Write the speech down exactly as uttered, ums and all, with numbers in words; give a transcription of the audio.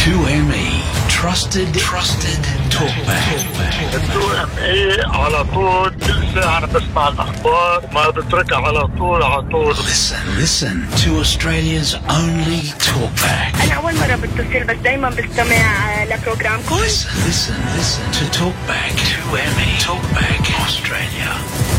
two M E. Trusted, trusted talkback. تو ام اي على طول كل ساعة أنا بسمع الأخبار ما بتركها على طول على طول. Listen, listen to Australia's only talkback. أنا أول مرة بتصل بس دايما بستمع لبروجرامكم. Listen, listen, listen to Talkback two M E. Talkback Australia.